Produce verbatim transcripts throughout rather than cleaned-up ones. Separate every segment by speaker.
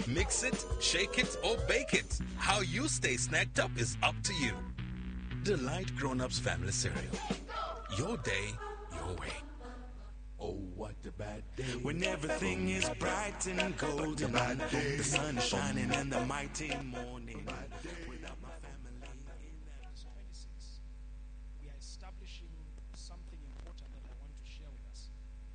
Speaker 1: Mix it, shake it, or bake it. How you stay snacked up is up to you. Delight Grown-Ups Family Cereal. Your day, your way.
Speaker 2: Oh, what a bad day. When everything is bright and golden, the sun is shining in the mighty morning. Without my family in
Speaker 3: Verse twenty-six, we are establishing something important that I want to share with us.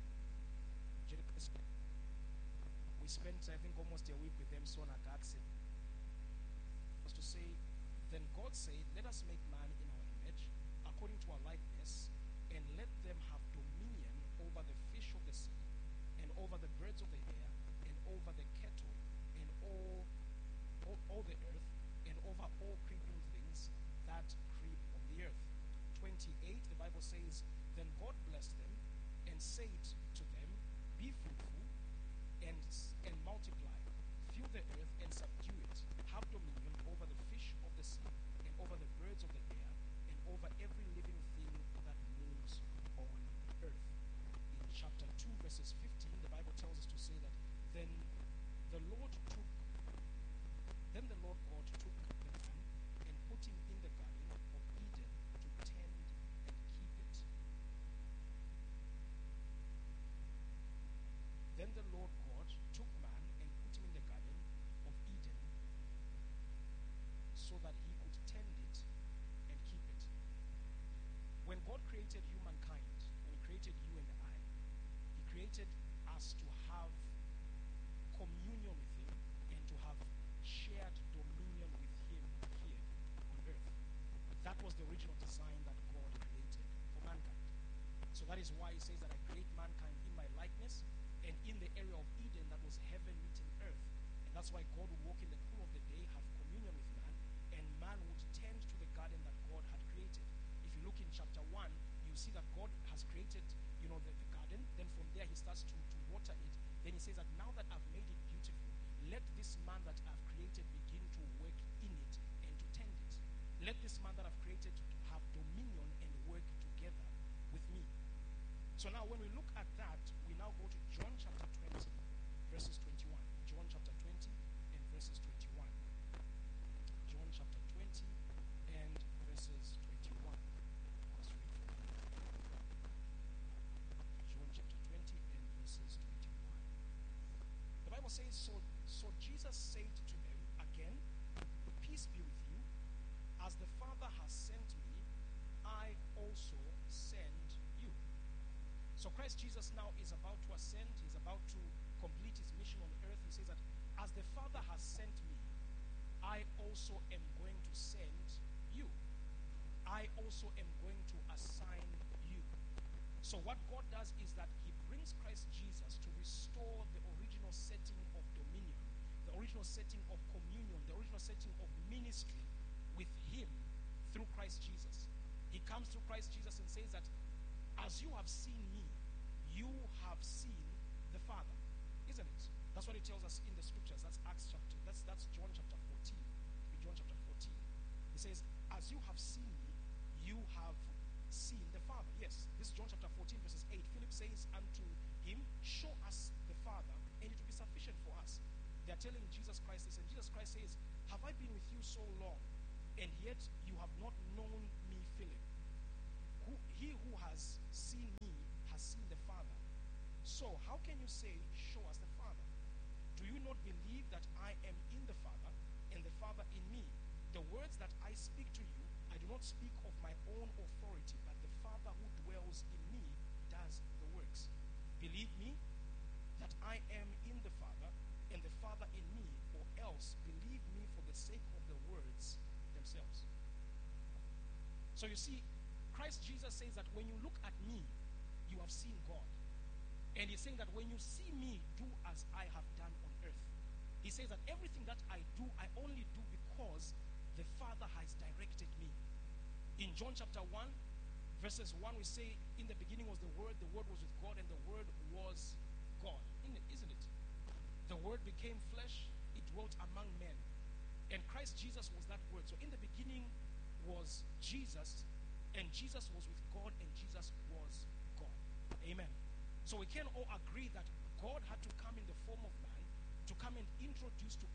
Speaker 3: We spent, I think, almost a week with them, so Nagakse. Was to say, then God said, let us make man in our image, according to our likeness, and let them have dominion over the fish of the sea, and over the birds of the air, and over the cattle, and all, all, all the earth, and over all creeping things that creep on the earth. twenty-eight, the Bible says, then God blessed them, and said to them, be fruitful, and, and multiply, fill the earth, and subdue it, have dominion over the fish of the sea, and over the birds of the air, and over every living thing that moves on earth. In chapter two, verses fifteen, the Bible tells us to say that then the Lord took, then the Lord God took the man and put him in the garden of Eden to tend and keep it. Then the Lord God took man and put him in the garden of Eden so that he could tend it and keep it. When God created humankind, when he created you and I, he created us to have communion with him and to have shared dominion with him here on earth. That was the original design that God created for mankind. So that is why he says that I create mankind in my likeness, and in the area of Eden, that was heaven meeting earth. And that's why God would walk in the cool of the day, have communion with man, and man would tend to the garden that God had created. If you look in chapter one, you see that God has created, you know, the, the garden. Then from there, he starts to, to water it. Then he says that now that I've made it beautiful, let this man that I've created begin to work in it and to tend it. Let this man that I've created to have dominion and work together with me. So now when we look at that, we now go to John chapter twenty, verses twenty-one. John chapter twenty and verses twenty-one. John chapter twenty and verses twenty-one. Let's read from John chapter twenty and verses twenty-one. The Bible says, so, so Jesus said to them again, peace be with you. As the Father has sent me, I also send you. So Christ Jesus now is about to ascend. He's about to complete his mission on earth. He says that as the Father has sent me, I also am going to send you. I also am going to assign you. So what God does is that he brings Christ Jesus to restore the original setting of dominion, the original setting of communion, the original setting of ministry with him through Christ Jesus. He comes through Christ Jesus and says that as you have seen me, you have seen the Father. Isn't it? That's what it tells us in the scriptures. That's Acts chapter. That's that's John chapter fourteen. John chapter fourteen. He says, as you have seen me, you have seen the Father. Yes, this is John chapter fourteen, verses eight. Philip says unto him, show us the Father, and it will be sufficient for us. They are telling Jesus Christ this, and Jesus Christ says, have I been with you so long, and yet you have not known me, Philip? Who, he who has seen me has seen the Father. So how can you say, show us the Father? Do you not believe that I am in the Father and the Father in me? The words that I speak to you, I do not speak of my own authority, but the Father who dwells in me does the works. Believe me that I am in the Father and the Father in me, or else believe me for the sake of the words themselves. So you see, Christ Jesus says that when you look at me, you have seen God. And he's saying that when you see me, do as I have done on earth. He says that everything that I do, I only do because the Father has directed me. In John chapter one, verses one, we say, in the beginning was the Word, the Word was with God, and the Word was God. Isn't it? The Word became flesh, it dwelt among men. And Christ Jesus was that Word. So in the beginning was Jesus, and Jesus was with God, and Jesus was God. Amen. So we can all agree that God had to come in the form of man to come and introduce to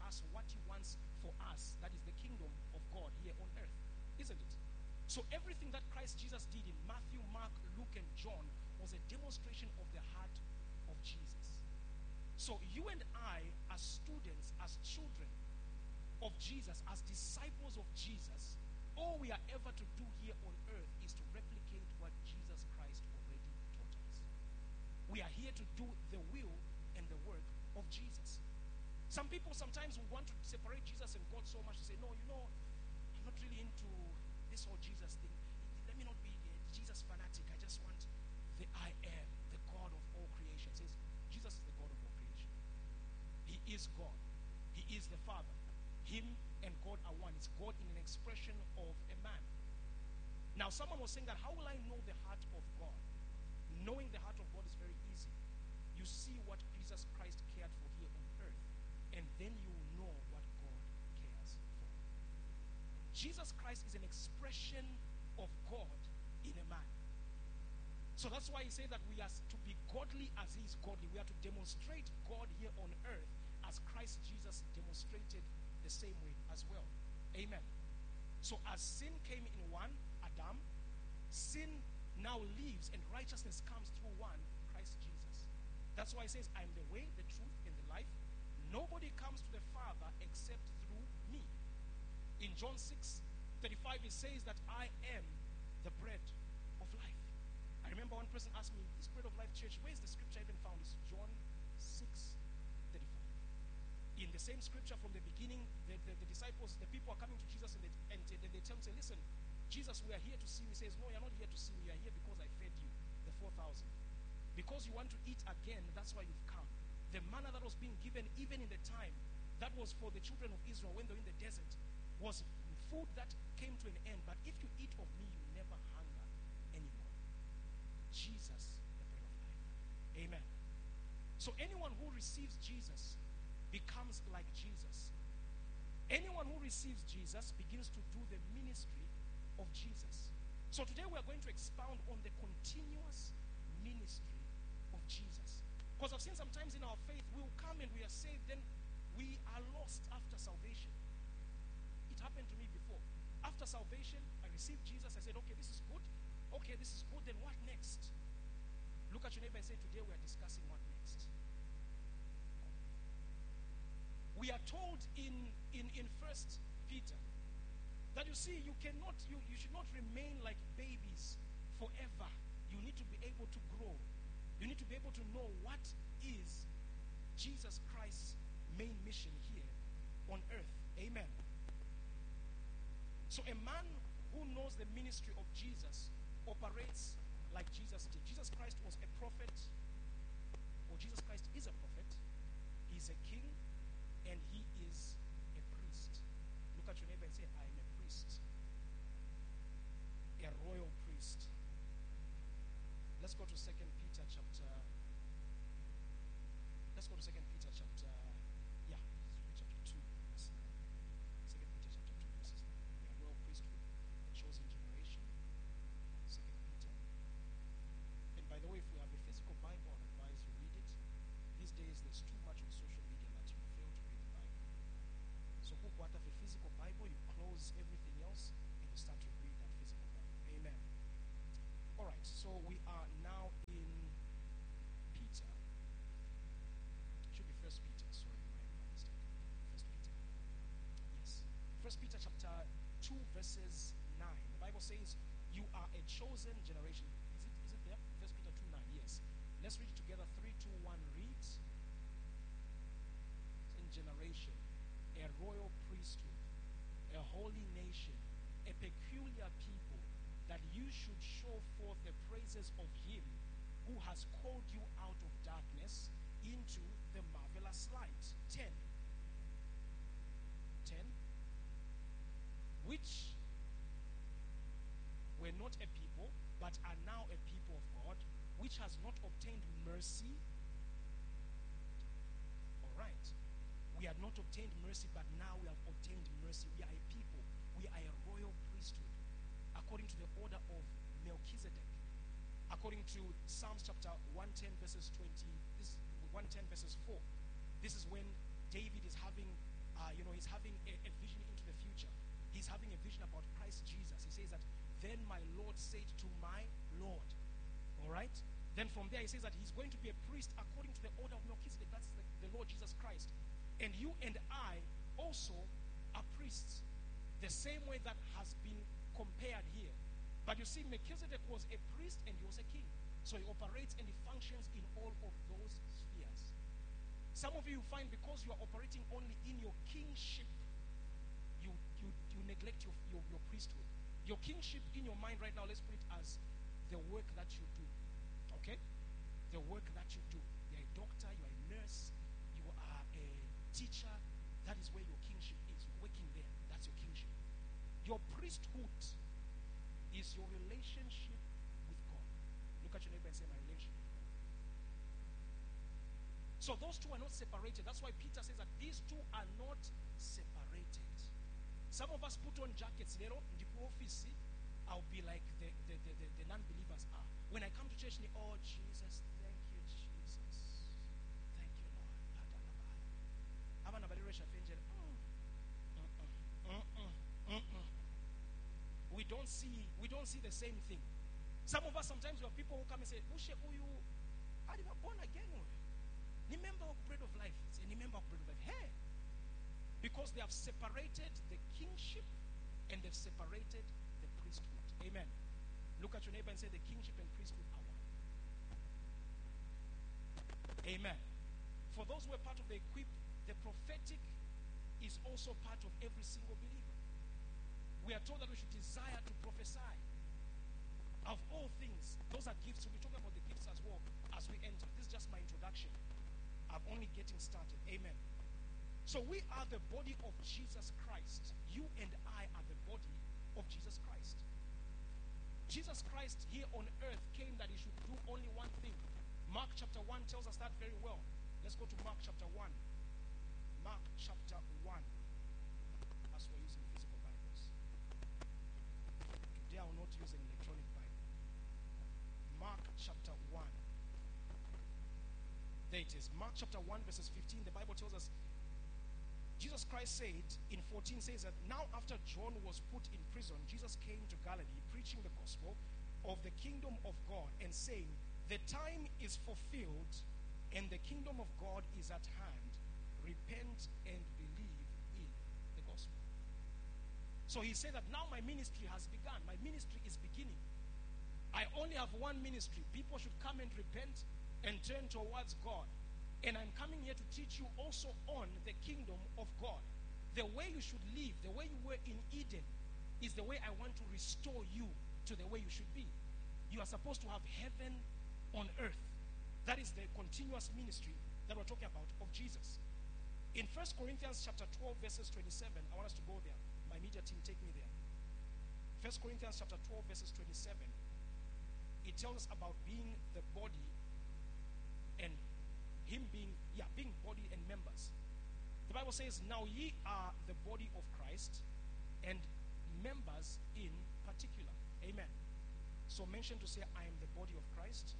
Speaker 3: Isn't it? So everything that Christ Jesus did in Matthew, Mark, Luke, and John was a demonstration of the heart of Jesus. So you and I, as students, as children of Jesus, as disciples of Jesus, all we are ever to do here on earth is to replicate what Jesus Christ already taught us. We are here to do the will and the work of Jesus. Some people sometimes will want to separate Jesus and God so much to say, no, you know, I'm not really into this whole Jesus thing. Let me not be a Jesus fanatic. I just want the I am, the God of all creation. It says Jesus is the God of all creation. He is God. He is the Father. Him and God are one. It's God in an expression of a man. Now, someone was saying that, how will I know the heart of God? Knowing the heart of God is very easy. You see what Jesus Christ cared for here on earth, and then you know what God cares for. Jesus Christ is an expression of God in a man. So that's why he said that we are to be godly as he is godly. We are to demonstrate God here on earth as Christ Jesus demonstrated the same way as well. Amen. So as sin came in one, Adam, sin now lives and righteousness comes through one, Christ Jesus. That's why he says, I am the way, the truth, and the life. Nobody comes to the Father except through me. In John six thirty-five, it says that I am the bread of life. I remember one person asked me, this bread of life church, where is the scripture even found? It's John six thirty-five. In the same scripture from the beginning, the, the, the disciples, the people are coming to Jesus and they, and they, they tell him, say, listen, Jesus, we are here to see you. He says, no, you're not here to see me. You are here because I fed you, the four thousand. Because you want to eat again, that's why you've come. The manna that was being given even in the time that was for the children of Israel when they were in the desert was food that came to an end. But if you eat of me, you never hunger anymore. Jesus, the bread of life. Amen. So anyone who receives Jesus becomes like Jesus. Anyone who receives Jesus begins to do the ministry of Jesus. So today we are going to expound on the continuous ministry of Jesus. Because I've seen sometimes in our faith, we will come and we are saved, then we are lost after salvation. It happened to me before. After salvation, I received Jesus. I said, okay, this is good. Okay, this is good. Then what next? Look at your neighbor and say, today we are discussing what next. We are told in, in, in First Peter that you see, you cannot, you, you should not remain like babies forever. You need to be able to grow. You need to be able to know what is Jesus Christ's main mission here on earth. Amen. So a man who knows the ministry of Jesus operates like Jesus did. Jesus Christ was a prophet, or Jesus Christ is a prophet. He's a king, and he is a priest. Look at your neighbor and say, I am a priest. A royal priest. Let's go to Second Peter chapter. Let's go to Second Peter chapter. Yeah, chapter two, verse nine. Second Peter chapter two, verses nine. We are a royal priesthood, a chosen generation. Second Peter. And by the way, if we have a physical Bible, I'd advise you read it. These days, there's too much on social media that you fail to read the Bible. So, who got a physical Bible, you close everything else and you start to read that physical Bible. Amen. All right, so we are now in Peter. It should be First Peter. Sorry, my, my mistake. First Peter. Yes. First Peter chapter two, verses nine. The Bible says, "You are a chosen generation." Is it? Is it there? First Peter two nine. Yes. Let's read it together. Three, two, one. Read. In generation, a royal priesthood, a holy nation, a peculiar people, that you should show forth the praises of him who has called you out of darkness into the marvelous light. Ten. Ten. Which were not a people, but are now a people of God, which has not obtained mercy. All right. We had not obtained mercy, but now we have obtained mercy. We are a people. We are a royal priesthood, according to the order of Melchizedek, according to Psalms chapter one ten verses twenty, this one ten verses four. This is when David is having, uh, you know, he's having a, a vision into the future. He he's having a vision about Christ Jesus. He says that, then my Lord said to my Lord. All right? Then from there he says that he's going to be a priest according to the order of Melchizedek. That's the, the Lord Jesus Christ. And you and I also are priests. The same way that has been compared here. But you see, Melchizedek was a priest and he was a king. So he operates and he functions in all of those spheres. Some of you find because you are operating only in your kingship, you you, you neglect your, your, your priesthood. Your kingship in your mind right now, let's put it as the work that you do. Okay? The work that you do. You're a doctor, you're a nurse, you are a teacher. That is where your kingship is. You're working there. That's your kingship. Your priesthood is your relationship with God. Look at your neighbor and say, my relationship with God. So those two are not separated. That's why Peter says that these two are not separated. Some of us put on jackets, you know, in the office, I'll be like the, the, the, the, the non-believers are. When I come to church, oh, Jesus, thank you, Jesus. Thank you, Lord. We don't see, we don't see the same thing. Some of us, sometimes we have people who come and say, Bushe, who you are you born again? Remember of bread of life. Say, remember of bread of life. Hey! Because they have separated the kingship and they've separated the priesthood. Amen. Look at your neighbor and say, the kingship and priesthood are one. Amen. For those who are part of the equip, the prophetic is also part of every single believer. We are told that we should desire to prophesy. Of all things, those are gifts. We'll be talking about the gifts as well as we enter. This is just my introduction. I'm only getting started. Amen. So we are the body of Jesus Christ. You and I are the body of Jesus Christ. Jesus Christ here on earth came that he should do only one thing. Mark chapter one tells us that very well. Let's go to Mark chapter one. Mark chapter one. As we're using physical Bibles. Today I will not use an electronic Bible. Mark chapter one. There it is. Mark chapter one verses fifteen. The Bible tells us, Jesus Christ said in fourteen says that now after John was put in prison, Jesus came to Galilee preaching the gospel of the kingdom of God and saying, the time is fulfilled and the kingdom of God is at hand. Repent and believe in the gospel. So he said that now my ministry has begun. My ministry is beginning. I only have one ministry. People should come and repent and turn towards God. And I'm coming here to teach you also on the kingdom of God. The way you should live, the way you were in Eden, is the way I want to restore you to the way you should be. You are supposed to have heaven on earth. That is the continuous ministry that we're talking about of Jesus. In First Corinthians chapter twelve, verses twenty-seven, I want us to go there. My media team, take me there. First Corinthians chapter twelve, verses twenty-seven. It tells us about being the body and him being, yeah, being body and members. The Bible says, now ye are the body of Christ and members in particular. Amen. So mention to say, I am the body of Christ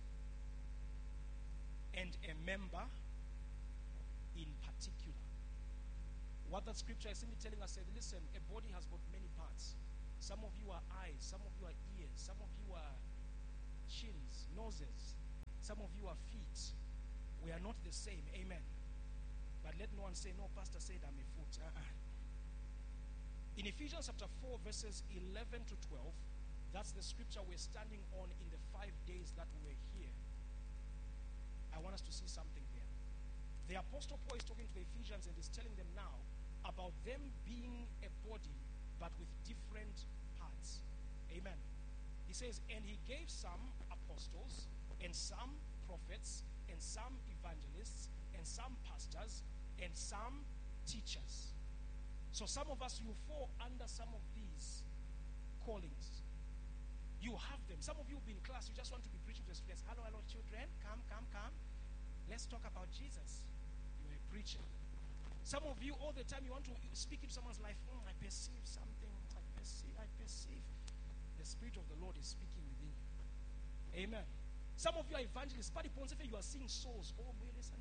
Speaker 3: and a member in particular. What that scripture is simply telling us, say, listen, a body has got many parts. Some of you are eyes, some of you are ears, some of you are chins, noses, some of you are feet. We are not the same. Amen. But let no one say, no, pastor said I'm a foot. Uh-uh. In Ephesians chapter four, verses eleven to twelve, that's the scripture we're standing on in the five days that we're here. I want us to see something there. The Apostle Paul is talking to the Ephesians and is telling them now about them being a body but with different parts. Amen. He says, and he gave some apostles and some prophets and some evangelists and some pastors and some teachers. So some of us, you fall under some of these callings. You have them. Some of you will be in class, you just want to be preaching to the students. Hello, hello, children. Come, come, come. Let's talk about Jesus. You're a preacher. Some of you, all the time, you want to speak into someone's life. Oh, I perceive something. I perceive, I perceive. The Spirit of the Lord is speaking within you. Amen. Some of you are evangelists. But you are seeing souls. Oh,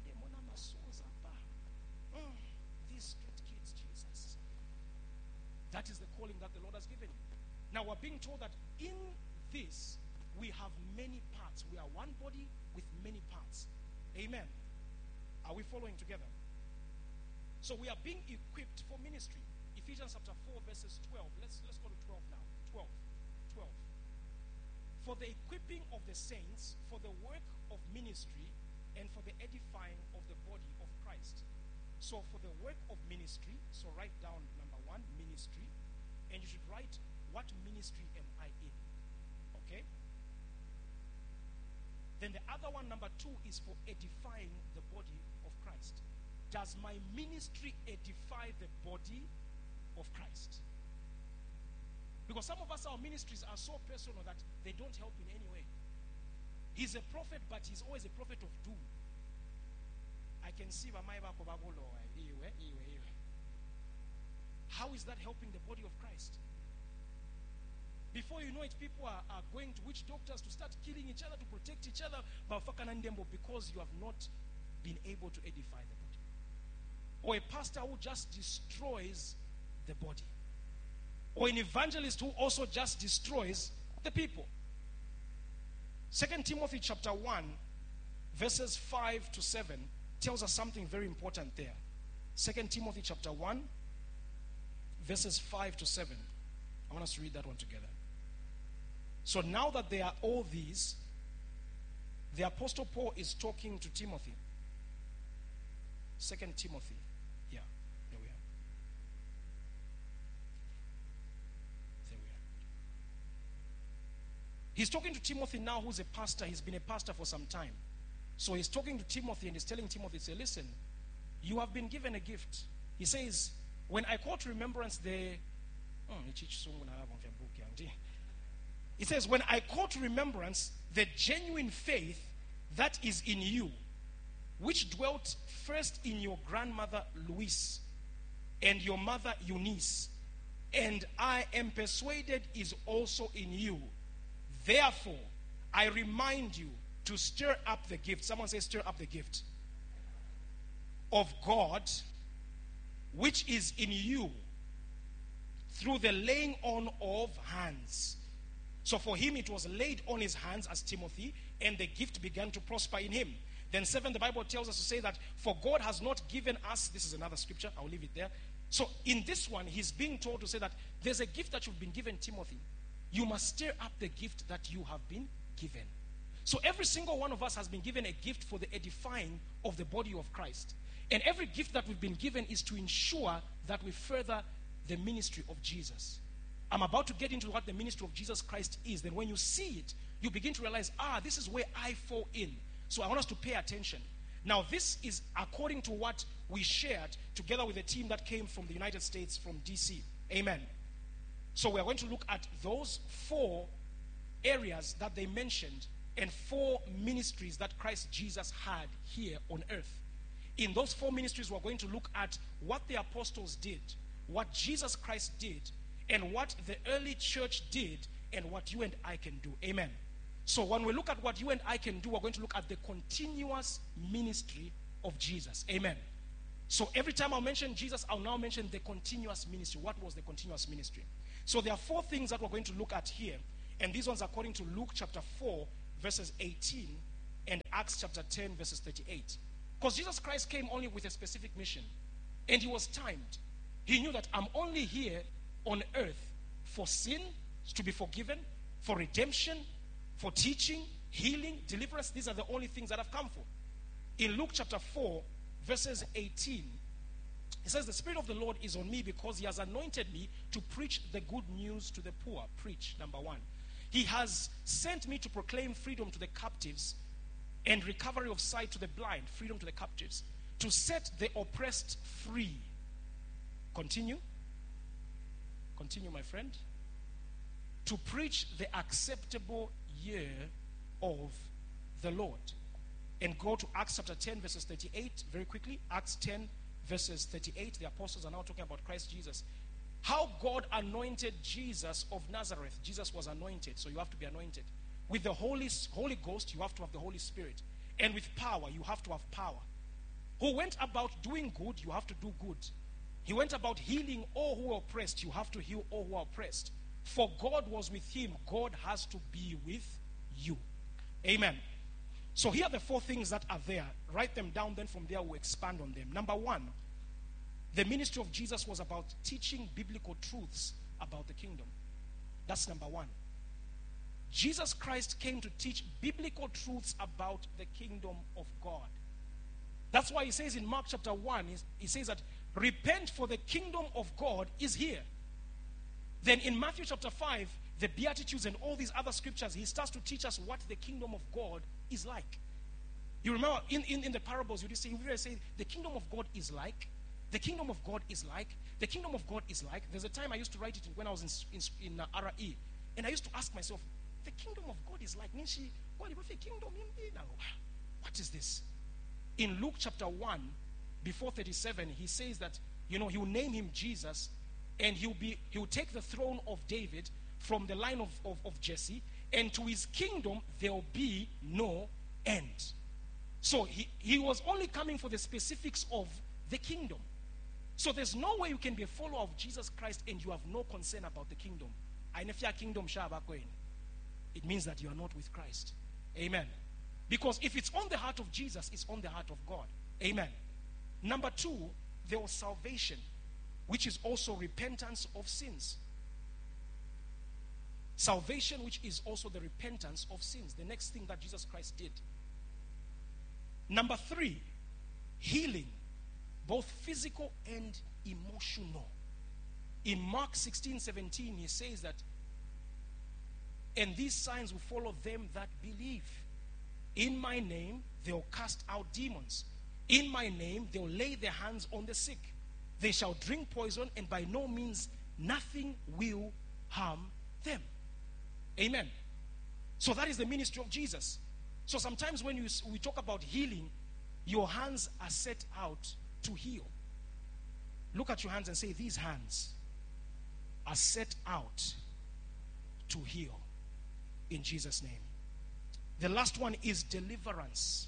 Speaker 3: souls. Mm, these street kids, Jesus. That is the calling that the Lord has given you. Now we're being told that in this we have many parts. We are one body with many parts. Amen. Are we following together? So we are being equipped for ministry. Ephesians chapter four verses twelve. Let's let's go to twelve now. twelve. twelve. For the equipping of the saints, for the work of ministry, and for the edifying of the body of Christ. So for the work of ministry, so write down number one, ministry, and you should write, what ministry am I in? Okay? Then the other one, number two, is for edifying the body of Christ. Does my ministry edify the body of Christ? Because some of us, our ministries are so personal that they don't help in any way. He's a prophet, but he's always a prophet of doom. I can see how is that helping the body of Christ? Before you know it, people are, are going to witch doctors to start killing each other, to protect each other, because you have not been able to edify the body. Or a pastor who just destroys the body. Or an evangelist who also just destroys the people. Second Timothy chapter one, verses five to seven tells us something very important there. Second Timothy chapter one, verses five to seven. I want us to read that one together. So now that there are all these, the Apostle Paul is talking to Timothy. Second Timothy. Yeah, there we are. There we are. He's talking to Timothy now, who's a pastor. He's been a pastor for some time. So he's talking to Timothy and he's telling Timothy, say, listen, you have been given a gift. He says, when I call to remembrance the... Oh, he says, when I call to remembrance the genuine faith that is in you, which dwelt first in your grandmother Louise and your mother Eunice, and I am persuaded is also in you. Therefore, I remind you to stir up the gift. Someone say, stir up the gift of God, which is in you, through the laying on of hands. So for him, it was laid on his hands as Timothy, and the gift began to prosper in him. Then seven, the Bible tells us to say that, for God has not given us, this is another scripture, I'll leave it there. So in this one, he's being told to say that there's a gift that you've been given, Timothy. You must stir up the gift that you have been given. So every single one of us has been given a gift for the edifying of the body of Christ. And every gift that we've been given is to ensure that we further the ministry of Jesus. I'm about to get into what the ministry of Jesus Christ is. Then when you see it, you begin to realize, ah, this is where I fall in. So I want us to pay attention. Now, this is according to what we shared together with a team that came from the United States, from D C. Amen. So we are going to look at those four areas that they mentioned and four ministries that Christ Jesus had here on earth. In those four ministries, we're going to look at what the apostles did, what Jesus Christ did, and what the early church did, and what you and I can do. Amen. So when we look at what you and I can do, we're going to look at the continuous ministry of Jesus. Amen. So every time I mention Jesus, I'll now mention the continuous ministry. What was the continuous ministry? So there are four things that we're going to look at here. And these ones are according to Luke chapter four, verses eighteen, and Acts chapter ten, verses thirty-eight. Because Jesus Christ came only with a specific mission. And he was timed. He knew that I'm only here on earth for sin to be forgiven, for redemption, for teaching, healing, deliverance. These are the only things that I've come for. In Luke chapter four, verses eighteen, it says, the Spirit of the Lord is on me because he has anointed me to preach the good news to the poor. Preach, number one. He has sent me to proclaim freedom to the captives and recovery of sight to the blind, freedom to the captives, to set the oppressed free. Continue. Continue, my friend. To preach the acceptable year of the Lord. And go to Acts chapter ten, verses thirty-eight, very quickly. Acts ten, verses thirty-eight. The apostles are now talking about Christ Jesus. How God anointed Jesus of Nazareth. Jesus was anointed, so you have to be anointed. With the Holy, Holy Ghost, you have to have the Holy Spirit. And with power, you have to have power. Who went about doing good, you have to do good. He went about healing all who were oppressed. You have to heal all who are oppressed. For God was with him. God has to be with you. Amen. So here are the four things that are there. Write them down, then from there we'll expand on them. Number one, the ministry of Jesus was about teaching biblical truths about the kingdom. That's number one. Jesus Christ came to teach biblical truths about the kingdom of God. That's why he says in Mark chapter one, he says that repent, for the kingdom of God is here. Then in Matthew chapter five, the Beatitudes and all these other scriptures, he starts to teach us what the kingdom of God is like. You remember in, in, in the parables, you say, you say, the kingdom of God is like, the kingdom of God is like, the kingdom of God is like. There's a time I used to write it when I was in, in, in uh, R E, and I used to ask myself, the kingdom of God is like, Nishi, what is this? In Luke chapter one, before thirty-seven, he says that, you know, he will name him Jesus, and he'll be he'll take the throne of David from the line of, of, of Jesse, and to his kingdom there'll be no end. So he, he was only coming for the specifics of the kingdom. So there's no way you can be a follower of Jesus Christ and you have no concern about the kingdom. Kingdom, it means that you are not with Christ. Amen. Because if it's on the heart of Jesus, it's on the heart of God. Amen. Number two, there was salvation, which is also repentance of sins. Salvation, which is also the repentance of sins. The next thing that Jesus Christ did. Number three, healing, both physical and emotional. In Mark sixteen seventeen, he says that, and these signs will follow them that believe. In my name, they'll cast out demons. In my name, they'll lay their hands on the sick. They shall drink poison, and by no means nothing will harm them. Amen. So that is the ministry of Jesus. So sometimes when you, we talk about healing, your hands are set out to heal. Look at your hands and say, these hands are set out to heal. In Jesus' name. The last one is deliverance.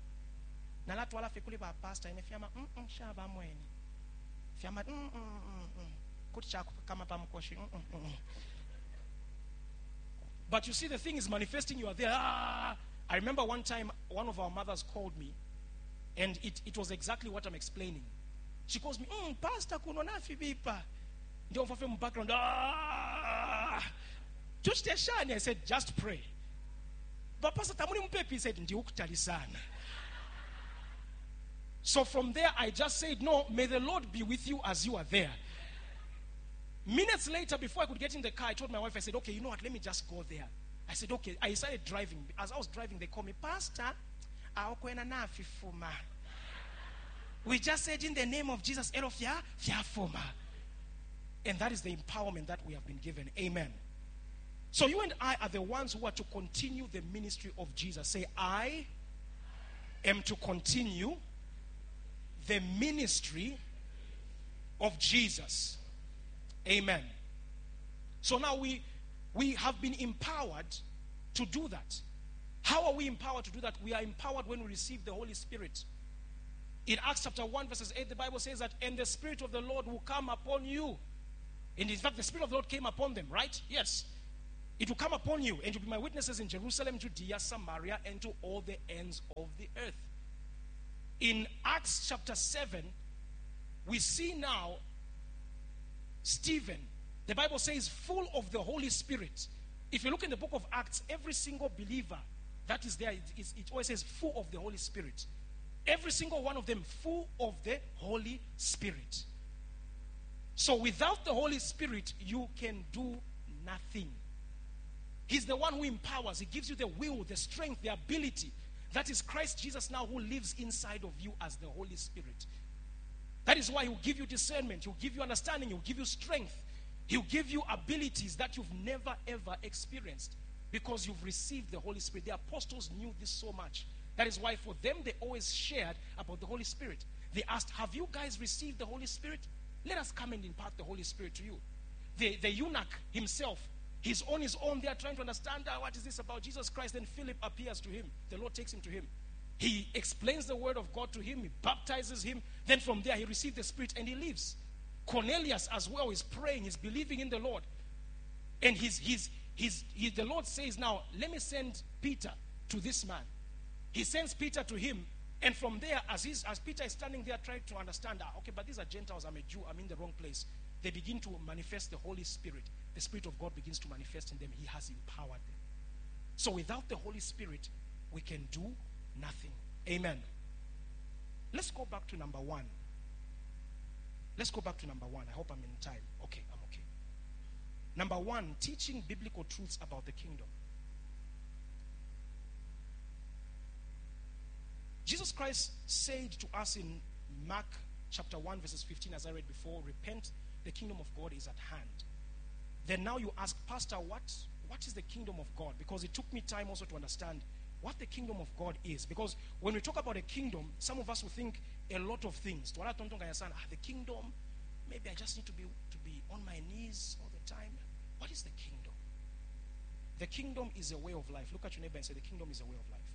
Speaker 3: But you see, the thing is manifesting. You are there. Ah! I remember one time one of our mothers called me, and it, it was exactly what I'm explaining. She calls me, mm, Pastor, kuno na fibipa. Ndio mfafe background. Ah! Just I said, just pray. But Pastor Tamuni Mpepi said, Ndiukutali sana. So from there, I just said, no, may the Lord be with you as you are there. Minutes later, before I could get in the car, I told my wife, I said, okay, you know what, let me just go there. I said, okay. I started driving. As I was driving, they called me, Pastor, we just said in the name of Jesus, and that is the empowerment that we have been given. Amen. So you and I are the ones who are to continue the ministry of Jesus. Say, I am to continue the ministry of Jesus. Amen. So now we we have been empowered to do that. How are we empowered to do that? We are empowered when we receive the Holy Spirit. In Acts chapter one verses eight, the Bible says that, and the Spirit of the Lord will come upon you. And in fact, the Spirit of the Lord came upon them, right? Yes. It will come upon you, and you'll be my witnesses in Jerusalem, Judea, Samaria, and to all the ends of the earth. In Acts chapter seven, we see now Stephen, the Bible says, full of the Holy Spirit. If you look in the book of Acts, every single believer that is there, it, it, it always says full of the Holy Spirit. Every single one of them full of the Holy Spirit. So without the Holy Spirit, you can do nothing. He's the one who empowers. He gives you the will, the strength, the ability. That is Christ Jesus now who lives inside of you as the Holy Spirit. That is why he'll give you discernment. He'll give you understanding. He'll give you strength. He'll give you abilities that you've never ever experienced because you've received the Holy Spirit. The apostles knew this so much. That is why for them they always shared about the Holy Spirit. They asked, have you guys received the Holy Spirit? Let us come and impart the Holy Spirit to you. The, the eunuch himself, he's on his own there trying to understand uh, what is this about Jesus Christ. Then Philip appears to him. The Lord takes him to him. He explains the word of God to him. He baptizes him. Then from there he receives the Spirit and he leaves. Cornelius as well is praying, he's believing in the Lord. And he's, he's, he's, he, the Lord says, now, let me send Peter to this man. He sends Peter to him. And from there, as, he's, as Peter is standing there trying to understand, ah, okay, but these are Gentiles, I'm a Jew, I'm in the wrong place. They begin to manifest the Holy Spirit. The Spirit of God begins to manifest in them. He has empowered them. So without the Holy Spirit, we can do nothing. Amen. Let's go back to number one. Let's go back to number one. I hope I'm in time. Okay, I'm okay. Number one, teaching biblical truths about the kingdom. Jesus Christ said to us in Mark chapter one, verses fifteen, as I read before, repent, the kingdom of God is at hand. Then now you ask, Pastor, what, what is the kingdom of God? Because it took me time also to understand what the kingdom of God is. Because when we talk about a kingdom, some of us will think a lot of things. Ah, the kingdom, maybe I just need to be, to be on my knees all the time. What is the kingdom? The kingdom is a way of life. Look at your neighbor and say, the kingdom is a way of life.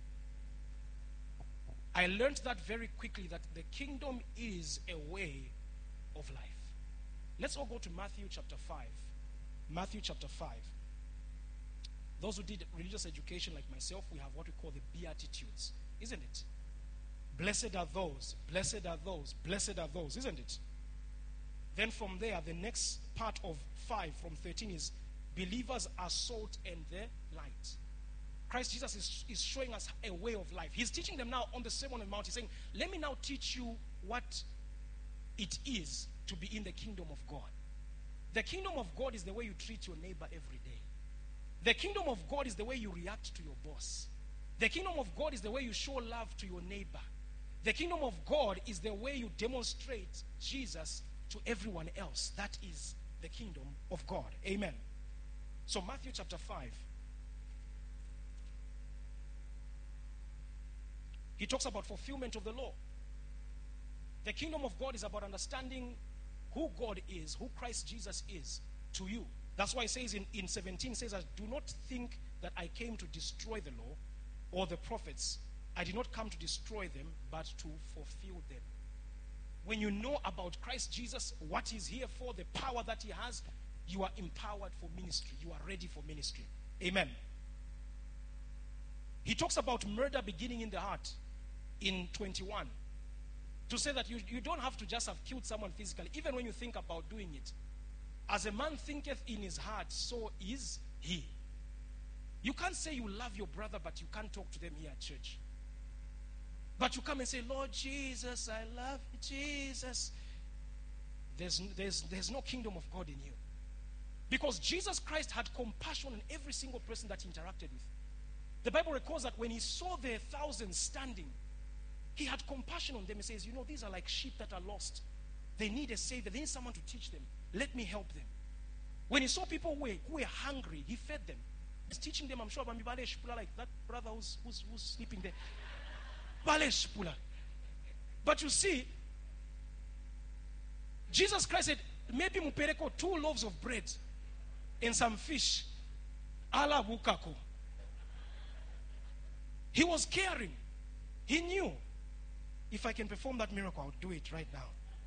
Speaker 3: I learned that very quickly, that the kingdom is a way of life. Let's all go to Matthew chapter five. Matthew chapter five. Those who did religious education like myself, we have what we call the Beatitudes, isn't it? Blessed are those, blessed are those, blessed are those, isn't it? Then from there, the next part of five from thirteen is believers are salt and the light. Christ Jesus is, is showing us a way of life. He's teaching them now on the Sermon on the Mount. He's saying, let me now teach you what it is to be in the kingdom of God. The kingdom of God is the way you treat your neighbor every day. The kingdom of God is the way you react to your boss. The kingdom of God is the way you show love to your neighbor. The kingdom of God is the way you demonstrate Jesus to everyone else. That is the kingdom of God. Amen. So Matthew chapter five. He talks about fulfillment of the law. The kingdom of God is about understanding who God is, who Christ Jesus is to you. That's why it says in, in seventeen, it says, do not think that I came to destroy the law or the prophets. I did not come to destroy them, but to fulfill them. When you know about Christ Jesus, what he's here for, the power that he has, you are empowered for ministry. You are ready for ministry. Amen. He talks about murder beginning in the heart in twenty-one. To say that you, you don't have to just have killed someone physically, even when you think about doing it. As a man thinketh in his heart, so is he. You can't say you love your brother, but you can't talk to them here at church. But you come and say, Lord Jesus, I love you, Jesus. There's, there's, there's no kingdom of God in you. Because Jesus Christ had compassion on every single person that he interacted with. The Bible records that when he saw the thousands standing, he had compassion on them. He says, you know, these are like sheep that are lost. They need a savior. They need someone to teach them. Let me help them. When he saw people who were, who were hungry, he fed them. He's teaching them, I'm sure, like that brother who's, who's, who's sleeping there. But you see, Jesus Christ said, maybe mupereko two loaves of bread and some fish. Ala bukako. He was caring. He knew, if I can perform that miracle, I'll do it right now.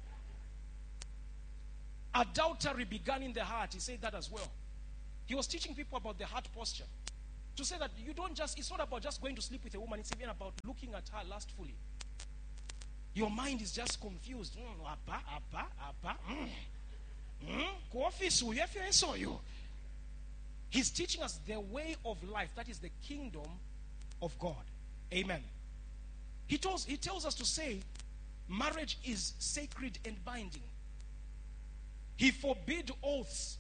Speaker 3: Adultery began in the heart. He said that as well. He was teaching people about the heart posture. To say that you don't just, it's not about just going to sleep with a woman. It's even about looking at her lustfully. Your mind is just confused. Mm, abba, abba, abba, mm. Mm, He's teaching us the way of life. That is the kingdom of God. Amen. He tells, he tells us to say marriage is sacred and binding. He forbid oaths.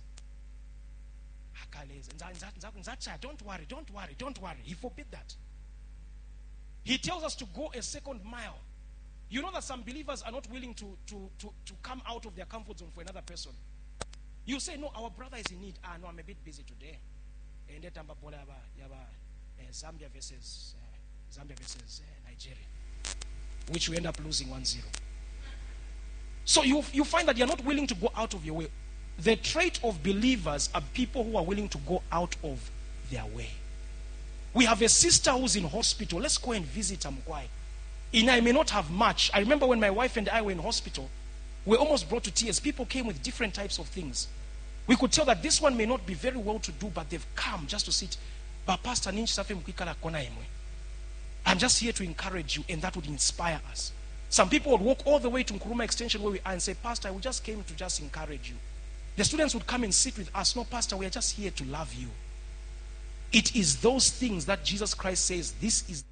Speaker 3: Don't worry, don't worry, don't worry. He forbid that. He tells us to go a second mile. You know that some believers are not willing to, to, to, to come out of their comfort zone for another person. You say, no, our brother is in need. Ah, no, I'm a bit busy today. And then Zambia versus uh, Zambia versus uh, Nigeria, which we end up losing one zero. So you, you find that you're not willing to go out of your way. The trait of believers are people who are willing to go out of their way. We have a sister who's in hospital. Let's go and visit her. And I may not have much. I remember when my wife and I were in hospital, We were almost brought to tears. People came with different types of things. We could tell that this one may not be very well to do, but they've come just to sit. But Pastor Ninch Safe Mkwikala Kona Emwe. I'm just here to encourage you, and that would inspire us. Some people would walk all the way to Nkuruma Extension where we are and say, Pastor, I just came to just encourage you. The students would come and sit with us. No, Pastor, we are just here to love you. It is those things that Jesus Christ says, this is